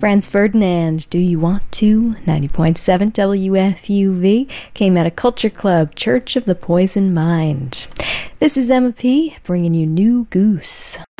Franz Ferdinand, Do You Want To? 90.7 WFUV came out of Culture Club, Church of the Poison Mind. This is Emma P, bringing you New Goose.